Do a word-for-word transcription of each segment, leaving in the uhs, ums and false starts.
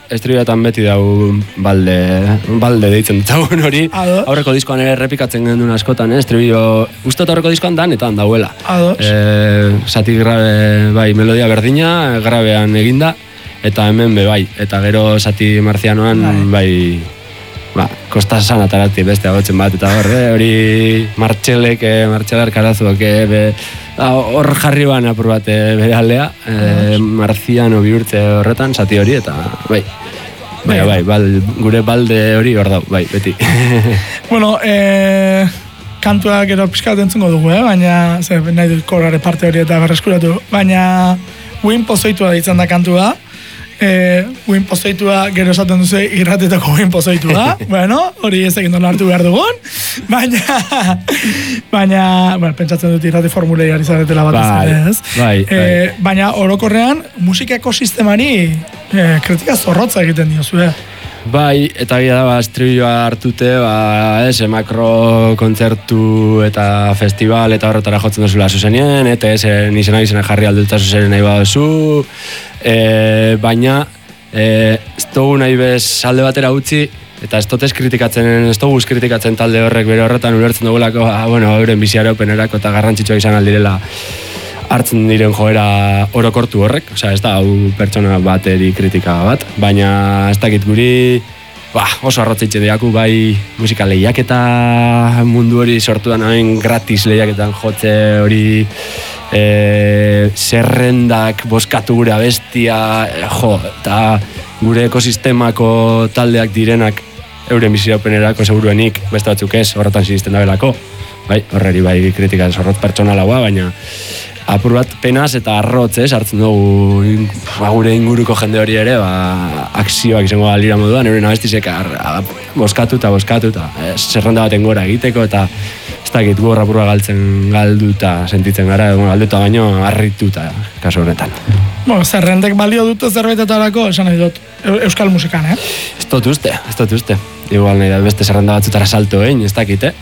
estribatan beti dau balde, balde deitzen dut hori. Aurreko diskoan ere errepikatzen gendun askotan, eh? Estribio, ustot aurreko diskoan danetan dauela. E, zati grabe, bai, melodia berdina, grabean eginda, eta hemen be bai, eta gero zati marzianoan, bai, ba, kostasan atarati beste agotzen bat, eta hor, eh? Hori Martxelek, eh, Martxelar Karazuak, eh, be, hor jarri ban apur bat bere aldea, e, marziano bihurtze horretan, zati hori, eta bai, bai, bai, bal, gure balde hori hor dau, bai, beti. Bueno, e, kantua gero pixkat entzungo dugu, eh? Baina, ze, nahi dut korare parte hori eta berreskuratu, baina Win pozoitua ditzen da kantua, e, Win pozoitua gero esaten duzu irratetako Win pozoitua, bueno, hori ez egin dola hartu behar dugun, baina, baina, bueno, pentsatzen dut irrate formulei ari zaretela bat ez, bai, bai. E, baina orokorrean musika ekosistemari e, kritika zorrotza egiten diozu, eh? Bai, eta gira da, ba, estribioa hartute, ba, ez, makro kontzertu eta festival eta horretara jotzen duzula zuzenien, eta ez, nizena izena jarri aldulta zuzenien nahi baduzu, e, baina, e, ez dugu nahi bez alde batera utzi, eta ez dutez kritikatzen, ez dugu kritikatzen talde horrek bere horretan ulertzen dugulako, ba, bueno, euren biziaraupenerako eta garrantzitsua izan aldirela hartzen diren joera orokortu horrek, osea, ez da hau pertsona bateri kritika bat, baina ez dakit guri ba, oso arrotzitzen diaku, bai musika lehiaketa mundu hori sortu da hain gratis lehiaketan jotze hori e, zerrendak boskatu gure abestia, jo, eta gure ekosistemako taldeak direnak euren biziraupenerako seguruenik, beste batzuk ez, horretan sinisten da belako, bai, horreri bai kritika zorrot pertsonalagoa, baina apur bat penaz eta arrotz, ez, hartzen dugu ba, gure inguruko jende hori ere, ba, akzioak izango alira moduan, euren abestizek boskatu eta boskatu eta zerrenda baten gora egiteko, eta ez dakit gorra apurua galtzen galduta sentitzen gara, galduta baino harrituta kasu honetan. Bueno, zerrendek balio dute zerbaitetarako, esan nahi dut, euskal musikan, eh? Ez dut uste, ez dut uste. Igual nahi da beste zerrenda batzutara salto egin, ez dakit, eh?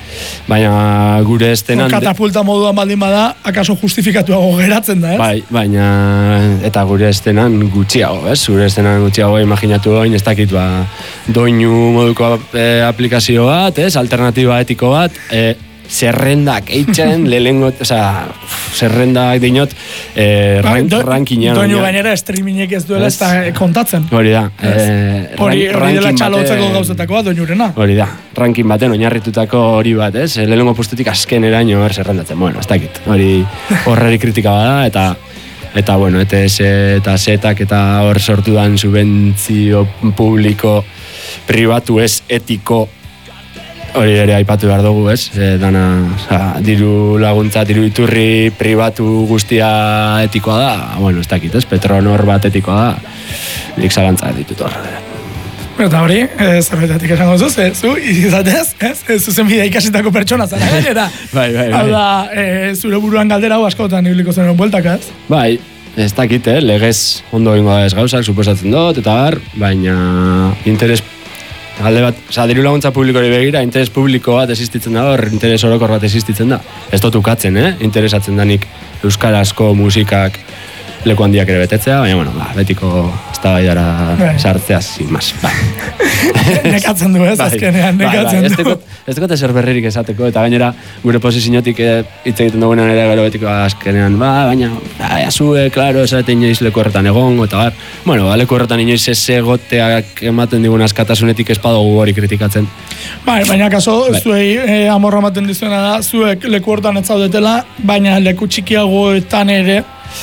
Baina gure estenan... Katapulta moduan baldin bada, akaso justifikatuago geratzen da, ez? Bai, baina eta gure estenan gutxiago, ez? Gure estenan gutxiago imaginatu egin, ez dakit, ba, doinu moduko eh, aplikazio bat, ez? Alternatiba etiko bat, eh, zerrendak eitzen, lehengo, oza, zerrendak dinot, eh, rank, do, rankinean. Doinu gainera streamingek ez duela ez da kontatzen. Hori da. Eh, hori dela txalotzeko gauzetakoa doinurena. Hori da. Rankin baten oinarritutako hori bat, ez? Lehengo postutik azken eraino hor zerrendatzen. Bueno, ez dakit. Hori horreri kritika bada, eta eta bueno, E T S eta Zetak eta hor sortu dan subentzio publiko pribatu ez etiko hori ere aipatu behar dugu, ez? E, dana, oza, diru laguntza, diru iturri pribatu guztia etikoa da, bueno, ez dakit, ez? Petronor bat etikoa da, nik zalantza ditut hor. Eta hori, e, zerbetatik esango zuz, e, zu, izatez, ez? Ez zuzen bidea ikasitako pertsona zara gainera. Bai, bai, bai. Hau da, e, zure buruan galdera hau askotan ibiliko zen bueltak, ez? Bai, ez dakit, eh? Legez ondo egingo da ez gauzak, suposatzen dut, eta bar, baina interes alde bat, oza, diru laguntza publikori begira, interes publiko bat existitzen da, hor interes orokor bat existitzen da. Ez dut ukatzen, eh? Interesatzen danik euskarazko musikak leku handiak ere betetzea, baina, bueno, ba, betiko eztabaidara sartzea, sin más, bai. Nekatzen du, ez, azkenean, nekatzen du. Ez dut ezer berririk esateko, eta gainera, gure posiziotik hitz egiten dugunean ere gero betiko azkenean, ba, baina, baina, zue, klaro, esate inoiz leku horretan egongo, eta bar, bueno, ba, leku horretan inoiz ez egoteak ematen digun askatasunetik ez badugu hori kritikatzen. Bai, baina kaso, bai. Zuei e, amorra ematen dizuena da, zuek leku horretan ez zaudetela, baina leku txikiagoetan ere,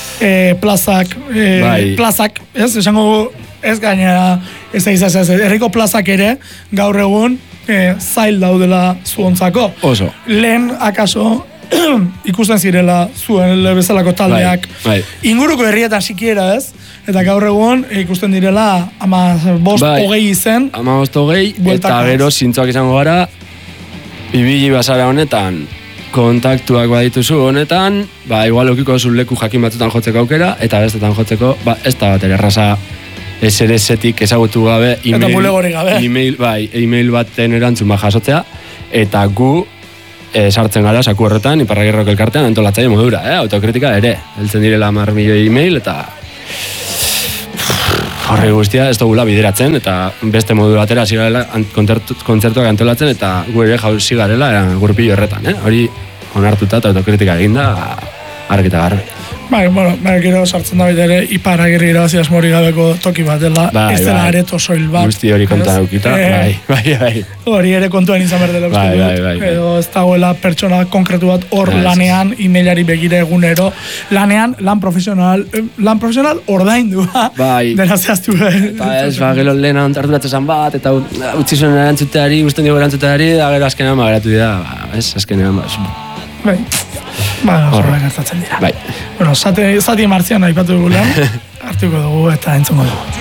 E, plazak, e, bai. plazak, ez, esango ez gainera, ez da izaz, ez, herriko plazak ere, gaur egun, e, zail daudela zuontzako. Oso. Lehen, akaso, ikusten zirela zuen bezalako taldeak. Bai, bai. Inguruko herrietan sikiera, ez? Eta gaur egun ikusten direla ama bost bai. hogei izen. Ama bost hogei, eta gero zintzoak izango gara, ibili basara honetan, kontaktuak badituzu honetan, ba, igual okiko zu leku jakin batzutan jotzeko aukera, eta bestetan jotzeko, ba, ez da bat ere erraza S R S-etik ezagutu gabe, email, gabe. email, bai, email baten erantzun ba jasotzea, eta gu e, sartzen gara saku horretan, Iparragirreko elkartean antolatzaile modura, eh? Autokritika ere, heltzen direla hamar milioi email, eta horre guztia ez dugula bideratzen, eta beste modu batera hasi garela kontzertuak antolatzen, eta gure jauzi garela grupillo horretan, eh? Hori onartuta eta autokritika eginda, argita garra. Bai, bueno, bai, gero sartzen da baita ere, Ipar Agirri irabazi asmori gabeko toki bat dela, bai, ez dela bai. areto soil bat. Guzti hori kontan aukita, eh, bai, bai, bai. Hori ere kontuan izan behar dela uste Bai, dut. bai, bai, bai. Edo ez dagoela pertsona konkretu bat hor Ez, lanean, emailari begire egunero, lanean, lan profesional, eh, lan profesional ordaindu, Bai. dena zehaztu. Ba ez, ba, gero lehena arduratzen bat, eta utzi zuen erantzuteari, usten dugu erantzuteari, da gero azkenean magaratu dira, ba, ez, azkenean, ba, Bai, ba, horrela gertatzen dira. Bai. Bueno, zati, zati martzian aipatu dugu lehen, hartuko dugu eta entzungo dugu.